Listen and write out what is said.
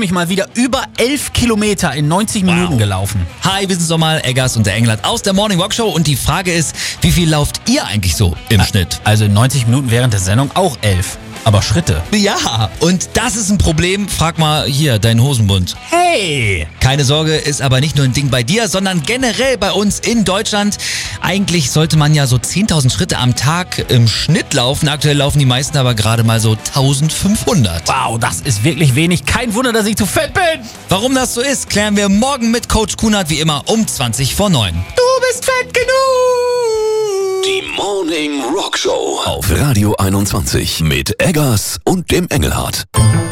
mich mal wieder über 11 Kilometer in 90 Minuten gelaufen. Hi, wir sind nochmal Eggers und der Engelhardt aus der Morning Walk Show und die Frage ist, wie viel lauft ihr eigentlich so im Schnitt? Also in 90 Minuten während der Sendung auch 11. Aber Schritte. Ja, und das ist ein Problem. Frag mal hier, deinen Hosenbund. Hey! Keine Sorge, ist aber nicht nur ein Ding bei dir, sondern generell bei uns in Deutschland. Eigentlich sollte man ja so 10.000 Schritte am Tag im Schnitt laufen. Aktuell laufen die meisten aber gerade mal so 1.500. Wow, das ist wirklich wenig. Kein Wunder, dass ich zu fett bin. Warum das so ist, klären wir morgen mit Coach Kunert wie immer um 20 vor 9. Du bist fett genug! Die Morning Rock Show auf Radio 21 mit Eggers und dem Engelhardt.